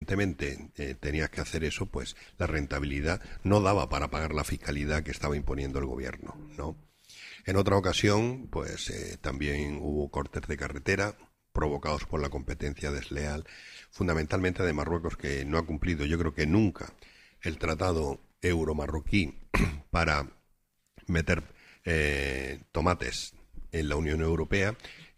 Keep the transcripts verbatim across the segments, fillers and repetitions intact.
evidentemente eh, tenías que hacer eso, pues la rentabilidad no daba para pagar la fiscalidad que estaba imponiendo el gobierno, ¿no? En otra ocasión, pues eh, también hubo cortes de carretera provocados por la competencia desleal, fundamentalmente de Marruecos, que no ha cumplido, yo creo que nunca, el tratado euro-marroquí para meter eh, tomates en la Unión Europea.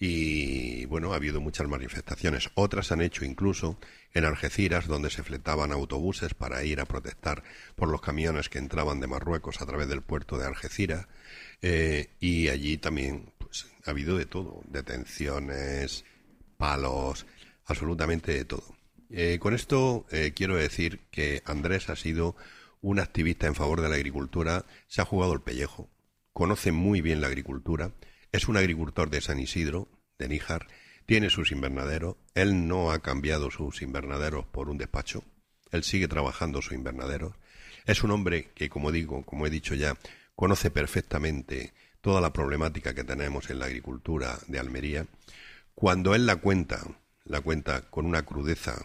Y bueno, ha habido muchas manifestaciones. Otras han hecho incluso en Algeciras, donde se fletaban autobuses para ir a protestar por los camiones que entraban de Marruecos a través del puerto de Algeciras. Eh, y allí también pues, ha habido de todo, detenciones, palos, absolutamente de todo. Eh, con esto eh, quiero decir que Andrés ha sido un activista en favor de la agricultura, se ha jugado el pellejo, conoce muy bien la agricultura. Es un agricultor de San Isidro, de Níjar, tiene sus invernaderos, él no ha cambiado sus invernaderos por un despacho, él sigue trabajando sus invernaderos. Es un hombre que, como digo, como he dicho ya, conoce perfectamente toda la problemática que tenemos en la agricultura de Almería. Cuando él la cuenta, la cuenta con una crudeza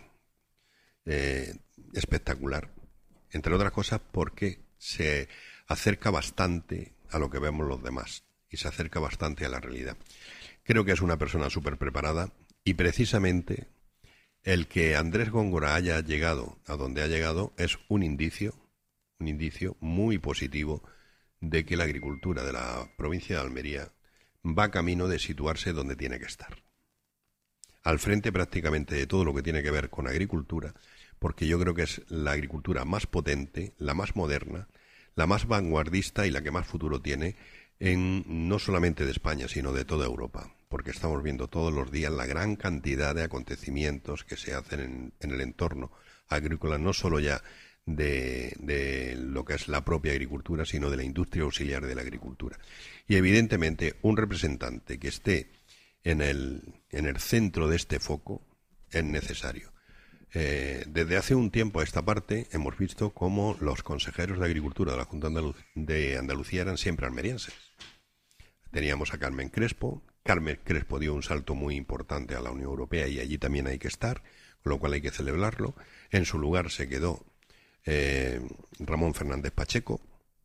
eh, espectacular, entre otras cosas porque se acerca bastante a lo que vemos los demás. Y se acerca bastante a la realidad. Creo que es una persona súper preparada y precisamente el que Andrés Góngora haya llegado a donde ha llegado es un indicio, un indicio muy positivo de que la agricultura de la provincia de Almería va camino de situarse donde tiene que estar. Al frente prácticamente de todo lo que tiene que ver con agricultura, porque yo creo que es la agricultura más potente, la más moderna, la más vanguardista y la que más futuro tiene en no solamente de España, sino de toda Europa, porque estamos viendo todos los días la gran cantidad de acontecimientos que se hacen en, en el entorno agrícola, no solo ya de, de lo que es la propia agricultura, sino de la industria auxiliar de la agricultura. Y evidentemente un representante que esté en el, en el centro de este foco es necesario. Eh, desde hace un tiempo a esta parte hemos visto cómo los consejeros de Agricultura de la Junta de Andalucía eran siempre almerienses. Teníamos a Carmen Crespo. Carmen Crespo dio un salto muy importante a la Unión Europea y allí también hay que estar, con lo cual hay que celebrarlo. En su lugar se quedó eh, Ramón Fernández Pacheco.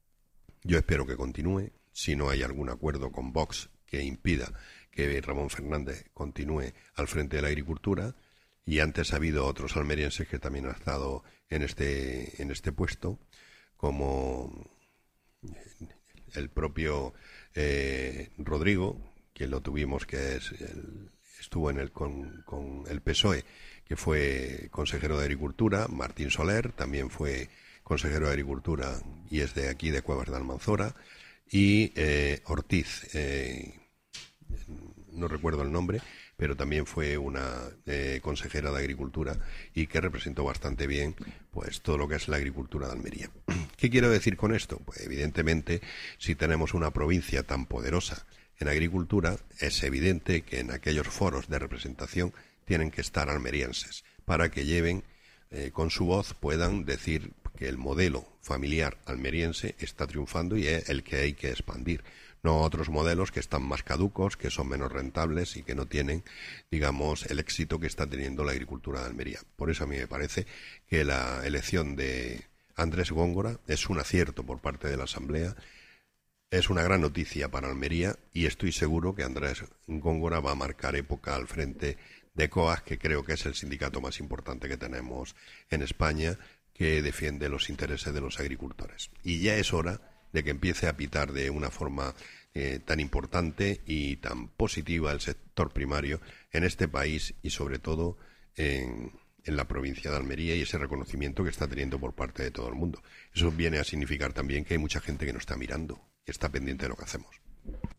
Yo espero que continúe, si no hay algún acuerdo con Vox que impida que Ramón Fernández continúe al frente de la agricultura. Y antes ha habido otros almerienses que también han estado en este, en este puesto, como el propio eh, Rodrigo, que lo tuvimos, que es el, estuvo en el, con, con el P S O E, que fue consejero de Agricultura. Martín Soler también fue consejero de Agricultura y es de aquí, de Cuevas de Almanzora. Y eh, Ortiz, eh, no recuerdo el nombre, pero también fue una eh, consejera de Agricultura y que representó bastante bien pues todo lo que es la agricultura de Almería. ¿Qué quiero decir con esto? Pues evidentemente, si tenemos una provincia tan poderosa en agricultura, es evidente que en aquellos foros de representación tienen que estar almerienses para que lleven, eh, con su voz, puedan decir que el modelo familiar almeriense está triunfando y es el que hay que expandir. No otros modelos que están más caducos, que son menos rentables y que no tienen, digamos, el éxito que está teniendo la agricultura de Almería. Por eso a mí me parece que la elección de Andrés Góngora es un acierto por parte de la Asamblea, es una gran noticia para Almería y estoy seguro que Andrés Góngora va a marcar época al frente de COAG, que creo que es el sindicato más importante que tenemos en España, que defiende los intereses de los agricultores. Y ya es hora de que empiece a pitar de una forma eh, tan importante y tan positiva el sector primario en este país y sobre todo en, en la provincia de Almería y ese reconocimiento que está teniendo por parte de todo el mundo. Eso viene a significar también que hay mucha gente que nos está mirando y está pendiente de lo que hacemos.